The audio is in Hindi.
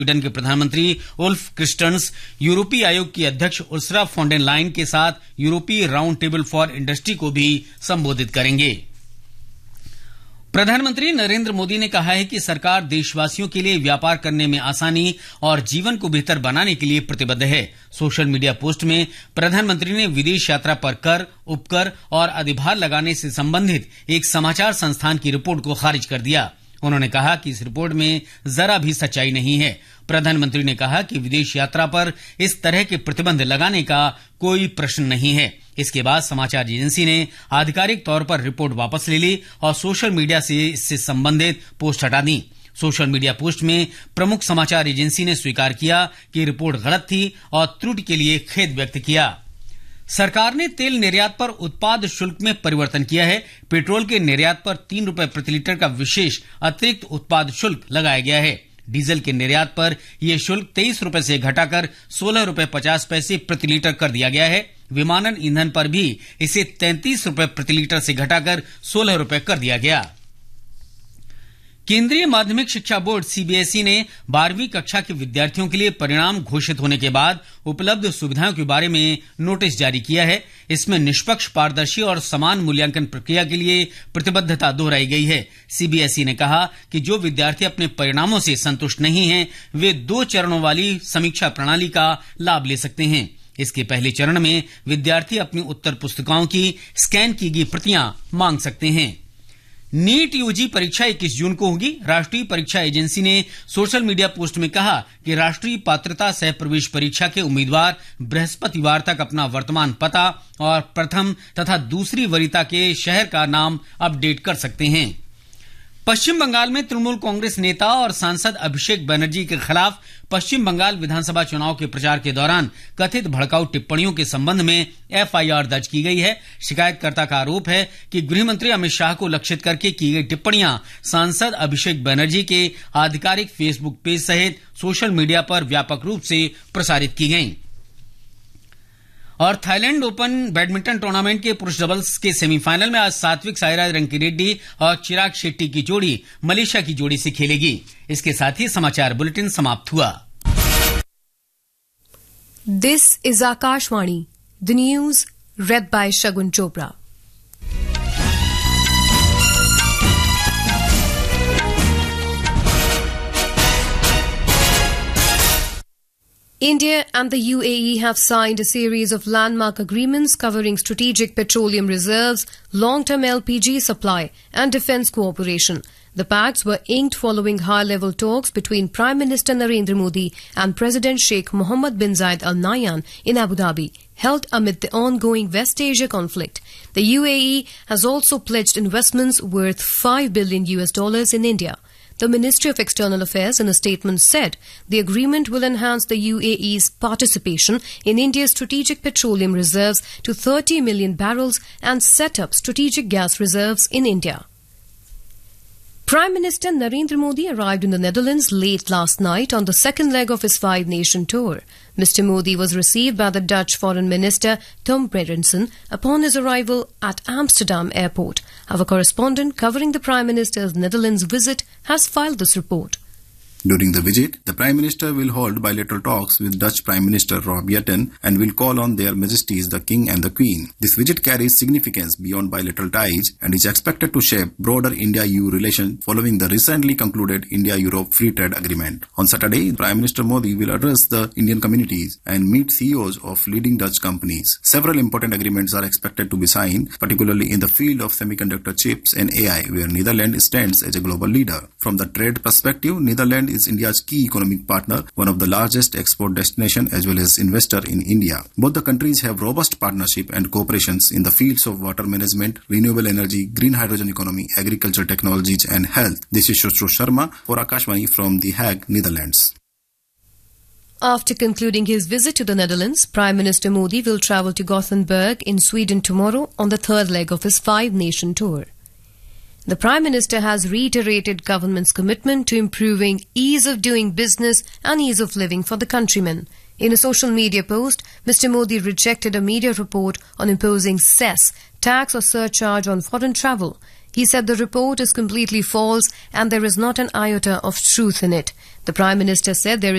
स्वीडन के प्रधानमंत्री उल्फ क्रिस्टन्स यूरोपीय आयोग की अध्यक्ष उर्सुला फॉन डर लायन के साथ यूरोपीय राउंड टेबल फॉर इंडस्ट्री को भी संबोधित करेंगे। प्रधानमंत्री नरेंद्र मोदी ने कहा है कि सरकार देशवासियों के लिए व्यापार करने में आसानी और जीवन को बेहतर बनाने के लिए प्रतिबद्ध है। सोशल मीडिया पोस्ट में प्रधानमंत्री ने विदेश यात्रा पर कर, उपकर और अधिभार लगाने से संबंधित एक समाचार संस्थान की रिपोर्ट को खारिज कर दिया। उन्होंने कहा कि इस रिपोर्ट में जरा भी सच्चाई नहीं है। प्रधानमंत्री ने कहा कि विदेश यात्रा पर इस तरह के प्रतिबंध लगाने का कोई प्रश्न नहीं है। इसके बाद समाचार एजेंसी ने आधिकारिक तौर पर रिपोर्ट वापस ले ली और सोशल मीडिया से इससे संबंधित पोस्ट हटा दी। सोशल मीडिया पोस्ट में प्रमुख समाचार एजेंसी ने स्वीकार किया कि रिपोर्ट गलत थी और त्रुटि के लिए खेद व्यक्त किया। सरकार ने तेल निर्यात पर उत्पाद शुल्क में परिवर्तन किया है। पेट्रोल के निर्यात पर 3 रुपए प्रति लीटर का विशेष अतिरिक्त उत्पाद शुल्क लगाया गया है। डीजल के निर्यात पर यह शुल्क 23 रुपए से घटाकर 16 रुपए 50 पैसे प्रति लीटर कर दिया गया है। विमानन ईंधन पर भी इसे 33 रुपए प्रति लीटर से घटाकर 16 रुपए कर दिया गया। केंद्रीय माध्यमिक शिक्षा बोर्ड सीबीएसई ने 12वीं कक्षा के विद्यार्थियों के लिए परिणाम घोषित होने के बाद उपलब्ध सुविधाओं के बारे में नोटिस जारी किया है। इसमें निष्पक्ष, पारदर्शी और समान मूल्यांकन प्रक्रिया के लिए प्रतिबद्धता दोहराई गई है। सीबीएसई ने कहा कि जो विद्यार्थी अपने परिणामों से संतुष्ट नहीं हैं, वे 2 चरणों वाली समीक्षा प्रणाली का लाभ ले सकते हैं। इसके पहले चरण में विद्यार्थी अपनी उत्तर पुस्तिकाओं की स्कैन की गई प्रतियां मांग सकते हैं। नीट यूजी परीक्षा 21 जून को होगी। राष्ट्रीय परीक्षा एजेंसी ने सोशल मीडिया पोस्ट में कहा कि राष्ट्रीय पात्रता सह प्रवेश परीक्षा के उम्मीदवार बृहस्पतिवार तक अपना वर्तमान पता और प्रथम तथा दूसरी वरीयता के शहर का नाम अपडेट कर सकते हैं। पश्चिम बंगाल में तृणमूल कांग्रेस नेता और सांसद अभिषेक बनर्जी के खिलाफ पश्चिम बंगाल विधानसभा चुनाव के प्रचार के दौरान कथित भड़काऊ टिप्पणियों के संबंध में एफआईआर दर्ज की गई है। शिकायतकर्ता का आरोप है कि गृहमंत्री अमित शाह को लक्षित करके की गई टिप्पणियां सांसद अभिषेक बनर्जी के आधिकारिक फेसबुक पेज सहित सोशल मीडिया पर व्यापक रूप से प्रसारित की गईं। और थाईलैंड ओपन बैडमिंटन टूर्नामेंट के पुरुष डबल्स के सेमीफाइनल में आज सात्विक साईराज रंकीरेड्डी और चिराग शेट्टी की जोड़ी मलेशिया की जोड़ी से खेलेगी। इसके साथ ही समाचार बुलेटिन समाप्त हुआ। This is Akashvani, the news red bye Shagun Chopra. India and the UAE have signed a series of landmark agreements covering strategic petroleum reserves, long-term LPG supply and defence cooperation. The pacts were inked following high-level talks between Prime Minister Narendra Modi and President Sheikh Mohammed bin Zayed Al Nahyan in Abu Dhabi, held amid the ongoing West Asia conflict. The UAE has also pledged investments worth $5 billion in India. The Ministry of External Affairs in a statement said the agreement will enhance the UAE's participation in India's strategic petroleum reserves to 30 million barrels and set up strategic gas reserves in India. Prime Minister Narendra Modi arrived in the Netherlands late last night on the second leg of his 5-nation tour. Mr. Modi was received by the Dutch Foreign Minister Tom Berendsen upon his arrival at Amsterdam Airport. Our correspondent covering the Prime Minister's Netherlands visit has filed this report. During the visit, the Prime Minister will hold bilateral talks with Dutch Prime Minister Rob Jetten and will call on their Majesties the King and the Queen. This visit carries significance beyond bilateral ties and is expected to shape broader India-EU relations following the recently concluded India-Europe Free Trade Agreement. On Saturday, Prime Minister Modi will address the Indian communities and meet CEOs of leading Dutch companies. Several important agreements are expected to be signed, particularly in the field of semiconductor chips and AI, where Netherlands stands as a global leader. From the trade perspective, Netherlands is India's key economic partner, one of the largest export destination as well as investor in India. Both the countries have robust partnership and cooperations in the fields of water management, renewable energy, green hydrogen economy, agricultural technologies and health. This is Shushru Sharma for Akashvani from The Hague, Netherlands. After concluding his visit to the Netherlands, Prime Minister Modi will travel to Gothenburg in Sweden tomorrow on the third leg of his 5-nation tour. The Prime Minister has reiterated government's commitment to improving ease of doing business and ease of living for the countrymen. In a social media post, Mr. Modi rejected a media report on imposing cess, tax or surcharge on foreign travel. He said the report is completely false and there is not an iota of truth in it. The Prime Minister said there